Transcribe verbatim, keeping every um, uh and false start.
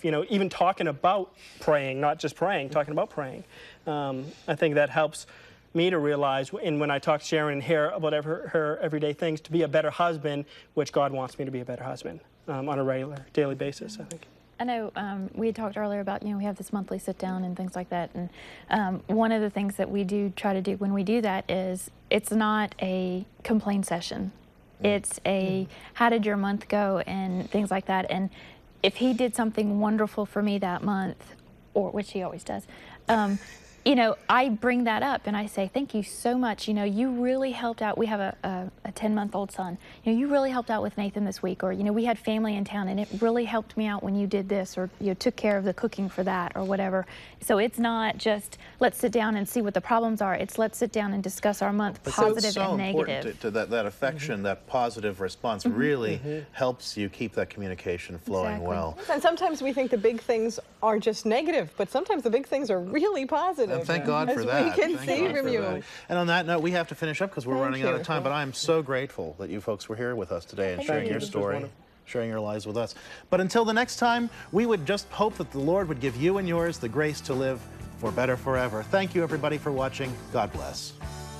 you know, even talking about praying, not just praying, talking about praying. Um, I think that helps me to realize, and when I talk to Sharon and hear about her, her everyday things, to be a better husband, which God wants me to be a better husband um, on a regular, daily basis, I think. I know um, we had talked earlier about, you know, we have this monthly sit down and things like that. And um, one of the things that we do try to do when we do that is it's not a complaint session. It's a how did your month go and things like that. And if he did something wonderful for me that month, or which he always does, um, you know, I bring that up and I say, thank you so much. You know, you really helped out. We have a, a, a ten-month-old son. You know, you really helped out with Nathan this week. Or, you know, we had family in town and it really helped me out when you did this, or you know, took care of the cooking for that or whatever. So it's not just let's sit down and see what the problems are. It's let's sit down and discuss our month, But positive so, so and important negative. to, to that, that affection, mm-hmm. that positive response mm-hmm. really mm-hmm. helps you keep that communication flowing Exactly. well. And sometimes we think the big things are just negative, but sometimes the big things are really positive. And thank God as for we that. can Thank see God from for you. that. And on that note, we have to finish up because we're Thank running you. out of time. But I'm so grateful that you folks were here with us today and Thank sharing you. your This was story, wonderful. sharing your lives with us. But until the next time, we would just hope that the Lord would give you and yours the grace to live for better forever. Thank you, everybody, for watching. God bless.